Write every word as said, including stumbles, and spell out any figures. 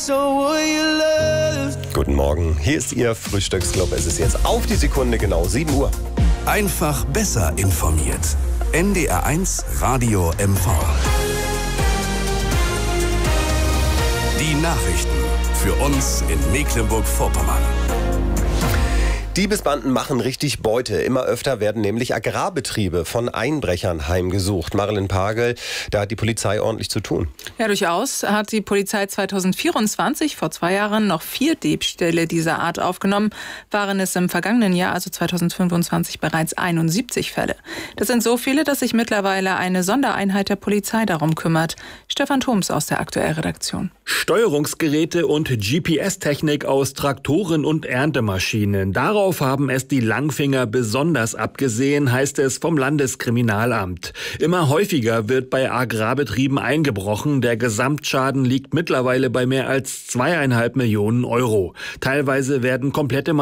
Guten Morgen, hier ist Ihr Frühstücksclub. Es ist jetzt auf die Sekunde genau sieben Uhr. Einfach besser informiert. N D R eins Radio M V. Die Nachrichten für uns in Mecklenburg-Vorpommern. Diebesbanden machen richtig Beute. Immer öfter werden nämlich Agrarbetriebe von Einbrechern heimgesucht. Marilyn Pagel, da hat die Polizei ordentlich zu tun. Ja, durchaus hat die Polizei zweitausendvierundzwanzig, vor zwei Jahren, noch vier Diebstähle dieser Art aufgenommen. Waren es im vergangenen Jahr, also zweitausendfünfundzwanzig, bereits einundsiebzig Fälle. Das sind so viele, dass sich mittlerweile eine Sondereinheit der Polizei darum kümmert. Stefan Thoms aus der Aktuell-Redaktion. Steuerungsgeräte und G P S-Technik aus Traktoren und Erntemaschinen. Darauf haben es die Langfinger besonders abgesehen, heißt es vom Landeskriminalamt. Immer häufiger wird bei Agrarbetrieben eingebrochen. Der Gesamtschaden liegt mittlerweile bei mehr als zweieinhalb Millionen Euro. Teilweise werden komplette